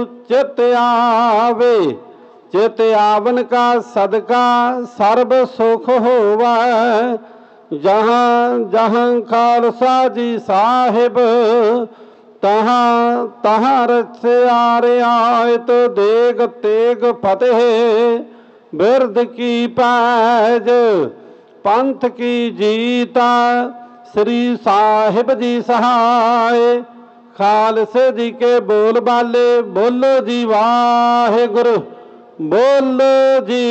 चित आवे, चित आवन का सदका सर्ब सुख होवा। जहाँ जहाँ खालसा जी साहिब, तहाँ तहाँ रसिया रियायत देग तेग फतेह। बिरद की पैज पंथ की जीता, श्री साहिब जी सहाय। खालसे जी के बोल बाले, बोलो जी वाहिगुरु, बोलो जी।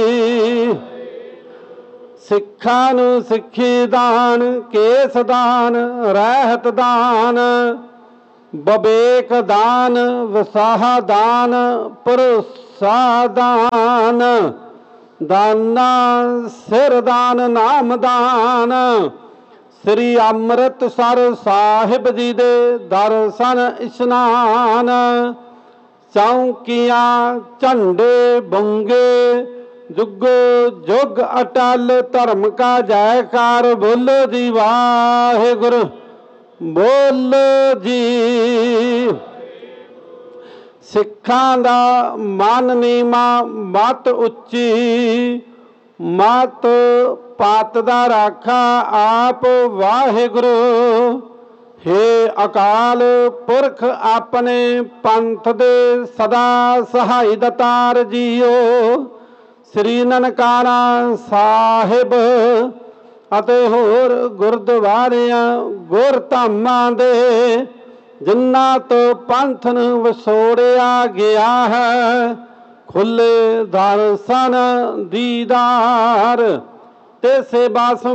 सिक्खां नूं सिक्खी दान, केस दान, रहत दान, बबेक दान, वसाह दान, भरोसा दान। दाना सिर दान, नाम दान। श्री अमृतसर साहिब जी दे दर्शन इशनान। चौकियां झंडे बंगे, जुगो जुग अटल धर्म का जयकार। बोलो जी वाहिगुरु, बोलो जी। सिखां दा मन नीमा, मत उच्ची, मत पत दा राखा आप वाहिगुरु। हे अकाल पुरख अपने पंथ दे सदा सहाय दतार जीओ। श्री ननकाना साहिब ਅਤੇ ਹੋਰ ਗੁਰਦੁਆਰਿਆਂ ਗੁਰਧਾਮਾਂ ਦੇ, ਜਿਨ੍ਹਾਂ ਤੋਂ ਪੰਥ ਨੂੰ ਵਿਛੋੜਿਆ ਗਿਆ ਹੈ। ਖੁੱਲੇ ਦਰਸ਼ਨ ਦੀਦਾਰ ਤੇ ਸੇਵਾ